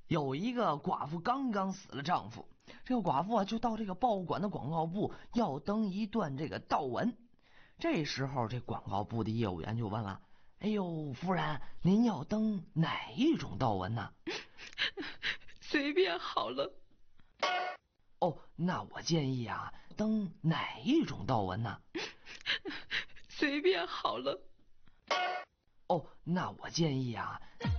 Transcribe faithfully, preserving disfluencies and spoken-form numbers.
有一个寡妇刚刚死了丈夫，这个寡妇啊就到这个报馆的广告部要登一段这个悼文。这时候这广告部的业务员就问了：哎呦，夫人，您要登哪一种悼文呢？ 随便好了。 哦，那我建议啊，登哪一种悼文呢？ 随便好了。 哦，那我建议啊。